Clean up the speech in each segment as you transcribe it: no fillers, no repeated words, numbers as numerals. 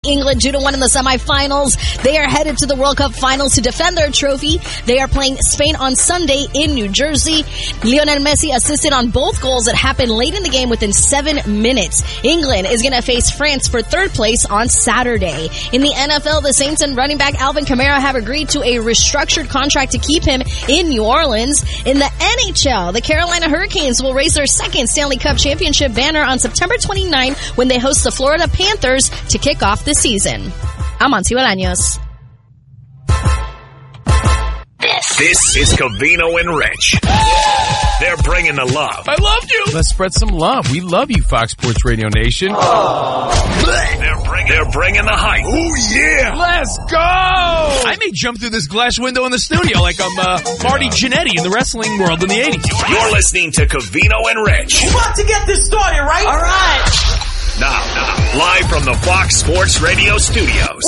England 2-1 in the semifinals. They are headed to the World Cup finals to defend their trophy. They are playing Spain on Sunday in New Jersey. Lionel Messi assisted on both goals that happened late in the game within 7 minutes. England is going to face France for third place on Saturday. In the NFL, the Saints and running back Alvin Kamara have agreed to a restructured contract to keep him in New Orleans. In the NHL, the Carolina Hurricanes will raise their second Stanley Cup championship banner on September 29 when they host the Florida Panthers to kick off the season. I'm Auntie Bolaños. This is Covino and Rich. They're bringing the love. I loved you. Let's spread some love. We love you, Fox Sports Radio Nation. They're bringing the hype. Oh, yeah. Let's go. I may jump through this glass window in the studio like I'm Marty Jannetty in the wrestling world in the 80s. You're listening to Covino and Rich. We're about to get this started, right? All right. Now, live from the Fox Sports Radio studios.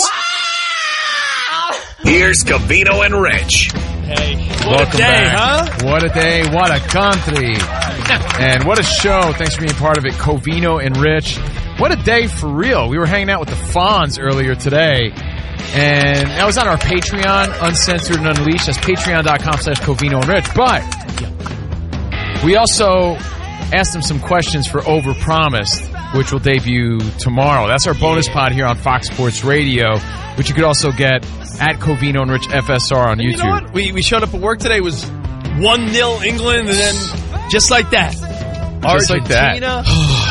Wow. Here's Covino and Rich. Hey, Welcome a day, back. huh? What a day, what a country. And what a show. Thanks for being part of it, Covino and Rich. What a day for real. We were hanging out with the Fonz earlier today. And that was on our Patreon, Uncensored and Unleashed. That's patreon.com/Covino and Rich. But we also asked them some questions for Overpromised, which will debut tomorrow. That's our bonus pod here on Fox Sports Radio, which you could also get at Covino and Rich FSR on YouTube. You know what? We showed up at work today. It was 1-0 England, and then just like that, Argentina.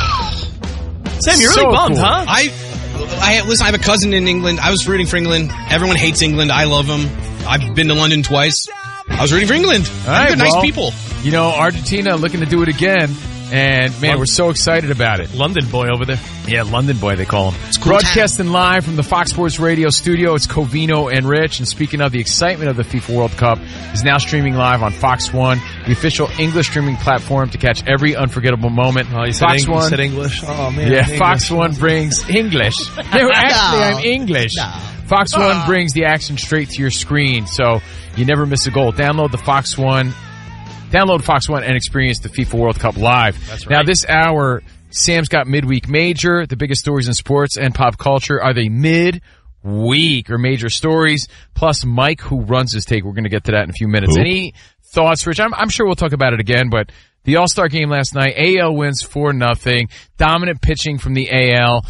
Sam, you're really bummed, cool. huh? Listen, I have a cousin in England. I was rooting for England. Everyone hates England. I love them. I've been to London twice. I was rooting for England. All right, They're nice people. You know, Argentina looking to do it again. And, man, we're so excited about it. London boy over there. Yeah, London boy, they call him. Cool. Broadcasting live from the Fox Sports Radio studio, it's Covino and Rich. And speaking of, the excitement of the FIFA World Cup is now streaming live on Fox One, the official English streaming platform to catch every unforgettable moment. Oh, you said Fox One. You said English? Oh, man. Yeah, English. Fox One brings English. No, actually, I'm English. Fox One brings the action straight to your screen, so you never miss a goal. Download Fox One and experience the FIFA World Cup live. That's right. Now, this hour, Sam's got Midweek Major, the biggest stories in sports and pop culture. Are they mid-week or major stories? Plus, Mike, who runs his take. We're going to get to that in a few minutes. Any thoughts, Rich? I'm sure we'll talk about it again, but the All-Star game last night, AL wins 4-0. Dominant pitching from the AL.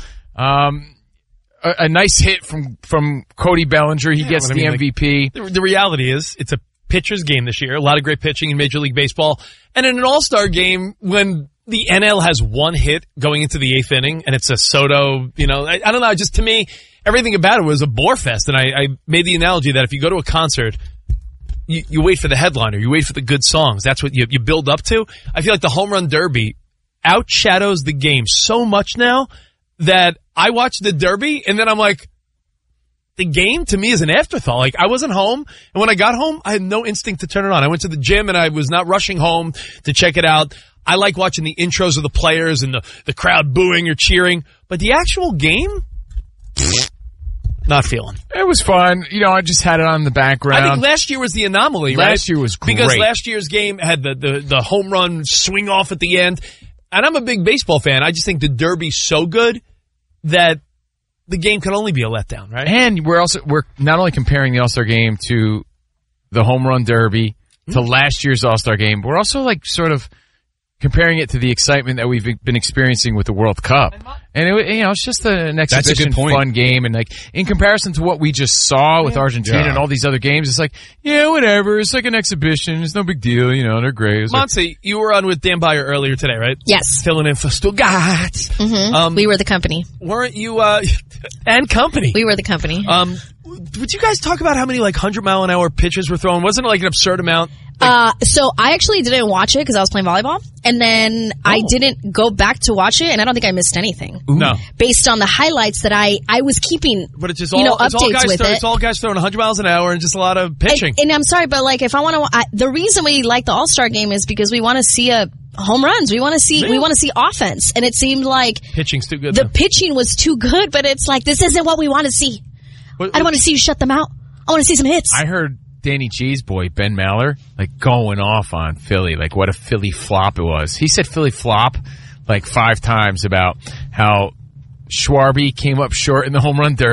A nice hit from Cody Bellinger. He gets the MVP. The reality is, it's a pitcher's game this year. A lot of great pitching in Major League Baseball. And in an All-Star game, when the NL has one hit going into the 8th inning, and it's a Soto, I don't know, just to me, everything about it was a bore fest. And I made the analogy that if you go to a concert, you wait for the headliner, you wait for the good songs. That's what you build up to. I feel like the Home Run Derby outshadows the game so much now that I watch the Derby, and then I'm like, the game to me is an afterthought. Like, I wasn't home, and when I got home, I had no instinct to turn it on. I went to the gym, and I was not rushing home to check it out. I like watching the intros of the players and the crowd booing or cheering, but the actual game, not feeling. It was fun. I just had it on in the background. I think last year was the anomaly, right? Last year was great. Because last year's game had the home run swing off at the end, and I'm a big baseball fan. I just think the Derby's so good that the game can only be a letdown, right? And we're not only comparing the All-Star game to the Home Run Derby to last year's All-Star game, but we're also sort of comparing it to the excitement that we've been experiencing with the World Cup. And it's just an exhibition fun game, and in comparison to what we just saw with Argentina and all these other games, it's whatever. It's like an exhibition. It's no big deal. They're great. Monty, you were on with Dan Beyer earlier today, right? Yes. Filling in for Stuttgart. Mm-hmm. We were the company. Weren't you, and company? We were the company. Would you guys talk about how many 100-mile-an-hour pitches were thrown? Wasn't it an absurd amount? So I actually didn't watch it because I was playing volleyball, and then I didn't go back to watch it, and I don't think I missed anything. No. Based on the highlights that I was keeping, but it's just updates with it. It's all guys throwing 100 miles an hour and just a lot of pitching. And I'm sorry, but if I want to, the reason we like the All-Star game is because we want to see home runs. We want to see offense, and it seemed like pitching's too good. The pitching was too good, but it's this isn't what we want to see. I don't want to see you shut them out. I want to see some hits. I heard Danny G's boy, Ben Maller, going off on Philly, what a Philly flop it was. He said Philly flop 5 times about how Schwarby came up short in the home run derby.